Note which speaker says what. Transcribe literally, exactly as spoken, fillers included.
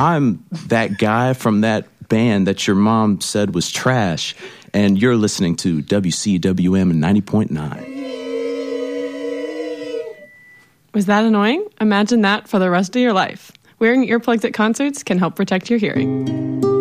Speaker 1: I'm that guy from that band that your mom said was trash, and you're listening to W C W M ninety point nine.
Speaker 2: Was that annoying? Imagine that for the rest of your life. Wearing earplugs at concerts can help protect your hearing.